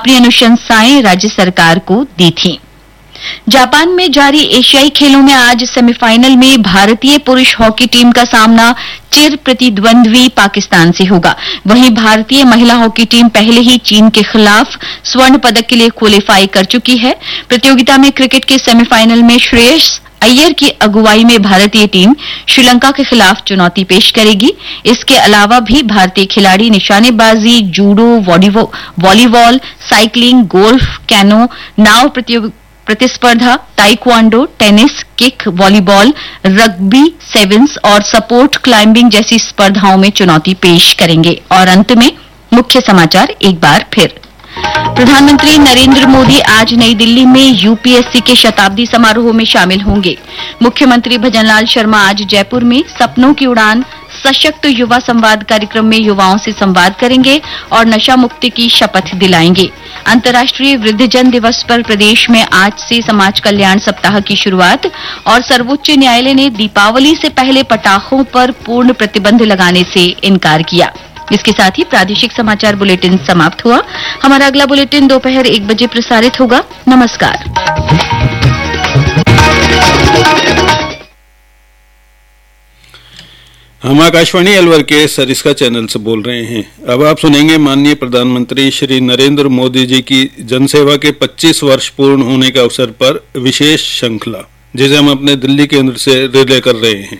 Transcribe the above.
अपनी अनुशंसाएं राज्य सरकार को दी थी। जापान में जारी एशियाई खेलों में आज सेमीफाइनल में भारतीय पुरुष हॉकी टीम का सामना चिर प्रतिद्वंद्वी पाकिस्तान से होगा। वहीं भारतीय महिला हॉकी टीम पहले ही चीन के खिलाफ स्वर्ण पदक के लिए क्वालीफाई कर चुकी है। प्रतियोगिता में क्रिकेट के सेमीफाइनल में श्रेयस अय्यर की अगुवाई में भारतीय टीम श्रीलंका के खिलाफ चुनौती पेश करेगी। इसके अलावा भी भारतीय खिलाड़ी निशानेबाजी, judo, volleyball, cycling, golf, canoe, नाव प्रतिस्पर्धा, taekwondo, tennis, kick, volleyball, rugby sevens और सपोर्ट क्लाइंबिंग जैसी स्पर्धाओं में चुनौती पेश करेंगे। और अंत में मुख्य समाचार एक बार फिर। प्रधानमंत्री नरेंद्र मोदी आज नई दिल्ली में यूपीएससी के शताब्दी समारोह में शामिल होंगे। मुख्यमंत्री भजनलाल शर्मा आज जयपुर में सपनों की उड़ान सशक्त युवा संवाद कार्यक्रम में युवाओं से संवाद करेंगे और नशा मुक्ति की शपथ दिलाएंगे। अंतर्राष्ट्रीय वृद्धजन दिवस पर प्रदेश में आज से समाज कल्याण सप्ताह की शुरुआत और सर्वोच्च न्यायालय ने दीपावली से पहले पटाखों पर पूर्ण प्रतिबंध लगाने से इनकार किया। इसके साथ ही प्रादेशिक समाचार बुलेटिन समाप्त हुआ। हमारा अगला बुलेटिन दोपहर 1 बजे प्रसारित होगा। नमस्कार। हम आकाशवाणी अलवर के सरिस्का चैनल से बोल रहे हैं। अब आप सुनेंगे माननीय प्रधानमंत्री श्री नरेंद्र मोदी जी की जनसेवा के 25 वर्ष पूर्ण होने के अवसर पर विशेष श्रृंखला, जिसे हम अपने दिल्ली केंद्र से रिले कर रहे हैं।